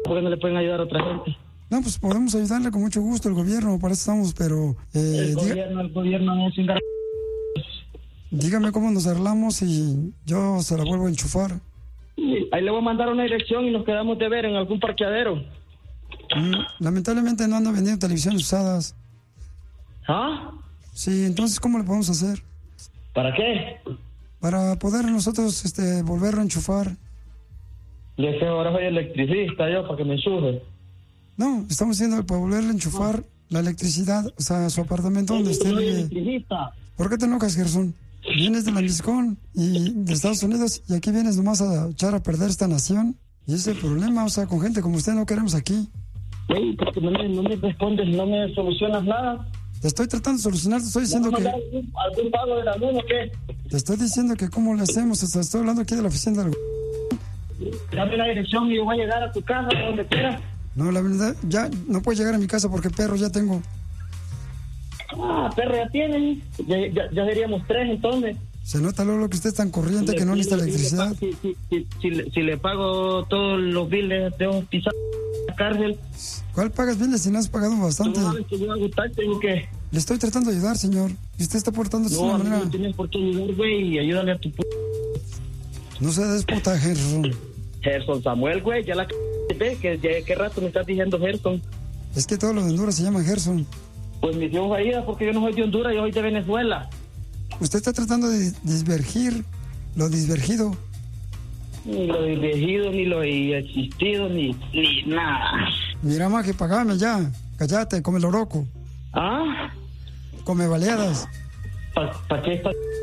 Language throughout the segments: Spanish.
¿Por qué no le pueden ayudar a otra gente? No, pues podemos ayudarle con mucho gusto, el gobierno, para eso estamos, pero... el gobierno no es un gar... Dígame cómo nos arreglamos y yo se la vuelvo a enchufar. Ahí le voy a mandar una dirección y nos quedamos de ver en algún parqueadero. Lamentablemente no ando vendiendo televisiones usadas. ¿Ah? Sí, entonces, ¿cómo le podemos hacer? ¿Para qué? Para poder nosotros volverlo a enchufar. Le dije, ahora soy electricista yo, para que me enchufe. No, estamos diciendo para volverle a enchufar la electricidad, o sea, su apartamento donde usted vive. ¿Por qué te enojas, Gerson? Vienes de la Miscón y de Estados Unidos y aquí vienes nomás a echar a perder esta nación. Y ese es el problema, o sea, con gente como usted no queremos aquí. Ey, porque no me respondes, no me solucionas nada. Te estoy tratando de solucionar, te estoy diciendo que... ¿Algún pago de la luz o qué? Te estoy diciendo que cómo le hacemos, o sea, estoy hablando aquí de la oficina del... Dame la dirección y yo voy a llegar a tu casa, a donde quieras. No, la verdad, ya no puedes llegar a mi casa porque perro ya tengo. Ah, perro ya tienen. Ya seríamos 3 entonces. Se nota luego que usted es tan corriente que no necesita electricidad. Si le pago todos los biles, tengo que pisar la cárcel. ¿Cuál pagas biles si no has pagado bastante? ¿Tú sabes que yo hago taxi o qué? Le estoy tratando de ayudar, señor. Y usted está portándose de una manera... No tienes por qué ayudar, güey, y ayúdale a tu No se desputa, Gerson. Gerson Samuel, güey, ya la ¿ves? ¿Qué rato me estás diciendo Gerson? Es que todos los de Honduras se llaman Gerson. Pues mi Dios ahí, porque yo no soy de Honduras, yo soy de Venezuela. Usted está tratando de divergir lo divergido. Ni lo divergido, ni lo existido, ni nada. Mira, maje, pagame ya. Cállate, come loroco. ¿Ah? Come baleadas. ¿Para qué?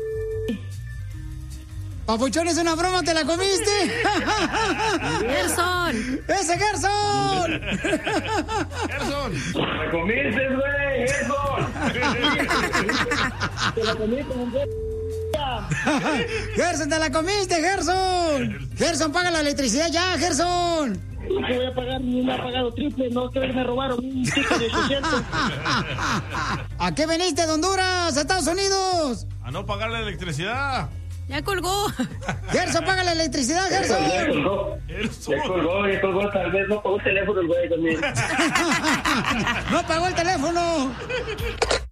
Papuchón, es una broma, ¿te la comiste? ¡Gerson! ¡Ese Gerson! ¡Gerson! ¡Me comiste, güey! ¡Gerson! ¡Te la comiste, hombre! ¡Gerson, te la comiste, Gerson! ¡Gerson, paga la electricidad ya, Gerson! ¿Qué voy a pagar? Ni me ha pagado triple, no, que me robaron un ticket de 800. ¿A qué veniste de Honduras, a Estados Unidos? A no pagar la electricidad. Ya colgó. Gerson, paga la electricidad, Gerson. Ya colgó, tal vez no pagó el teléfono el güey también. No pagó el teléfono.